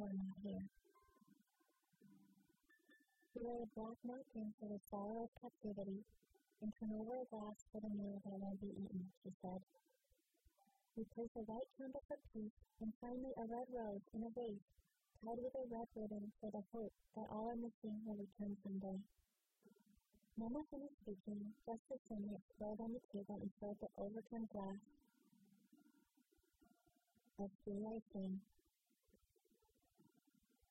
are not here. We lay a black napkin for the sorrow of captivity, and turn over a glass for the meal that won't be eaten, she said. We place a white candle for peace, and finally a red rose in a vase, tied with a red ribbon for the hope that all are missing will return someday. Mama finished speaking, just as sunlight spilled on the table and filled the overturned glass of sea I sing.